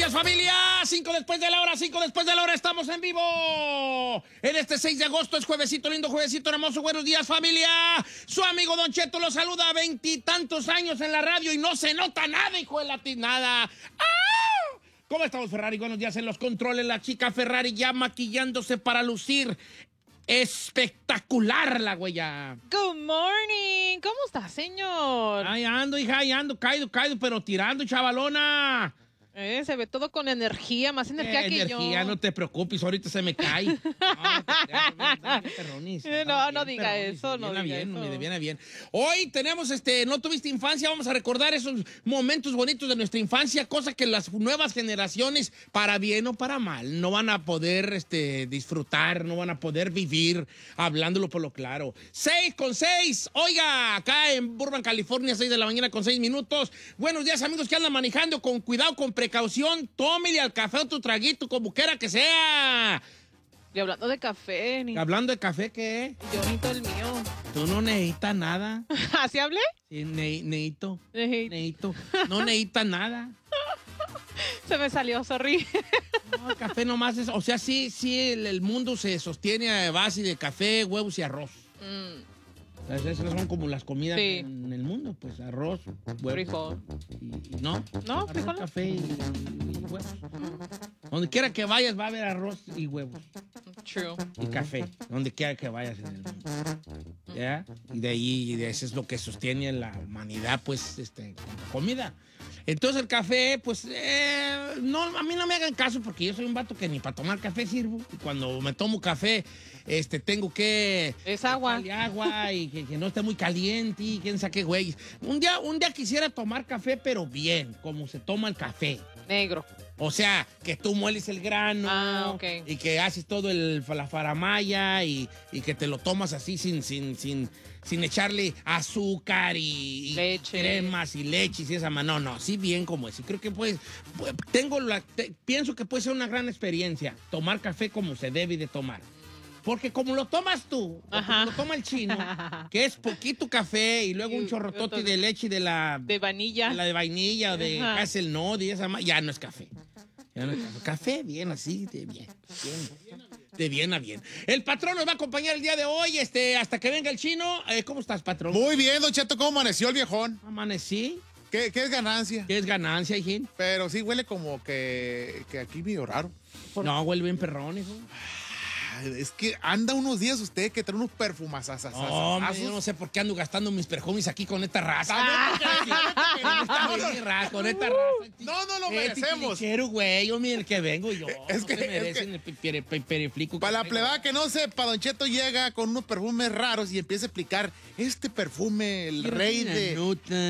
días, familia. 5 después de la hora, 5 después de la hora, estamos en vivo. En este 6 de agosto es juevesito lindo, juevesito hermoso. Buenos días, familia. Su amigo Don Cheto lo saluda, 20 años en la radio y no se nota nada, hijo de la nada. ¡Ah! ¿Cómo estamos, Ferrari? Buenos días en los controles. La chica Ferrari ya maquillándose para lucir espectacular, la güeya. Good morning. ¿Cómo está, señor? Ahí ando, hija, ahí ando, caído, pero tirando, chavalona. Se ve todo con energía, más energía que energía, yo. no te preocupes, ahorita se me cae. No diga eso, no diga eso. Me viene bien. Hoy tenemos, no tuviste infancia, vamos a recordar esos momentos bonitos de nuestra infancia, cosas que las nuevas generaciones, para bien o para mal, no van a poder disfrutar, no van a poder vivir, hablándolo por lo claro. 6:06, oiga, acá en Burbank, California, 6 de la mañana con 6 minutos. Buenos días, amigos que andan manejando, con cuidado, con precaución, tómele al café o tu traguito, como quiera que sea. Y hablando de café, ¿Hablando de café qué? yo necesito el mío. Tú no necesitas nada. ¿Así hablé? Sí, necesito. No necesitas nada. Se me salió, sorry. No, el café nomás es... O sea, sí, el mundo se sostiene a base de café, huevos y arroz. Esas son como las comidas en el mundo, pues arroz, huevos. Frijol. No, arroz, frijol, café y huevos. Donde quiera que vayas va a haber arroz y huevos. True. Y café, donde quiera que vayas en el mundo. ¿Ya? Y de eso es lo que sostiene la humanidad, pues, comida. Entonces el café, pues, no, a mí no me hagan caso porque yo soy un vato que ni para tomar café sirvo. Y cuando me tomo café, tengo que... Es agua. Agua y que no esté muy caliente y quién sabe qué, güey. Un día quisiera tomar café, pero bien, como se toma el café. Negro. O sea, que tú mueles el grano okay. Y que haces todo la faramalla y que te lo tomas así sin echarle azúcar y leche. Cremas y leches y esa mano. No, sí bien como es. Y creo que pienso que puede ser una gran experiencia tomar café como se debe de tomar. Porque como lo tomas tú, o como lo toma el chino, que es poquito café y luego un chorrotote de leche de vainilla. De vainilla o de hazelnut y esa ya no es café. Ya no es café. Café bien así, de bien. De bien a bien. El patrón nos va a acompañar el día de hoy, hasta que venga el chino. ¿Cómo estás, patrón? Muy bien, Don Cheto, ¿cómo amaneció el viejón? Amanecí. ¿Qué es ganancia? ¿Qué es ganancia, hijín? Pero sí huele como que aquí medio raro. No, huele bien perrón, hijo. Es que anda unos días usted que trae unos perfumazazazazos. Yo no sé por qué ando gastando mis perfumes aquí con esta raza. Con esta raza. No lo merecemos. Quiero, güey, yo mira el que vengo yo. Es que merecen el periflico. Para la plebada que no sepa, Don Cheto llega con unos perfumes raros y empieza a explicar este perfume, el rey de...